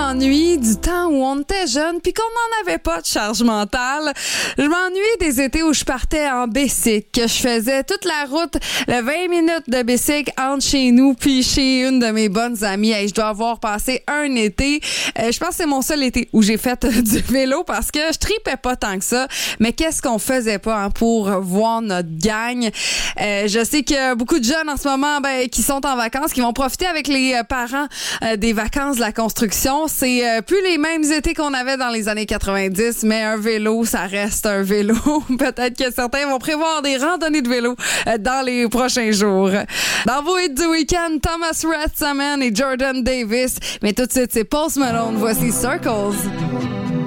m'ennuie du temps où on était jeune puis qu'on n'en avait pas de charge mentale. Je m'ennuie des étés où je partais en bicycle, que je faisais toute la route, le 20 minutes de bicycle entre chez nous puis chez une de mes bonnes amies. Hey, je dois avoir passé un été. Je pense que c'est mon seul été où j'ai fait du vélo parce que je tripais pas tant que ça. Mais qu'est-ce qu'on faisait pas pour voir notre gang? Je sais qu'il y a beaucoup de jeunes en ce moment qui sont en vacances, qui vont profiter avec les parents des vacances de la construction. C'est plus les mêmes étés qu'on avait dans les années 90, mais un vélo, ça reste un vélo. Peut-être que certains vont prévoir des randonnées de vélo dans les prochains jours. Dans vos hits du week-end, Thomas Rhett et Jordan Davis. Mais tout de suite, c'est Post Malone. Voici Circles.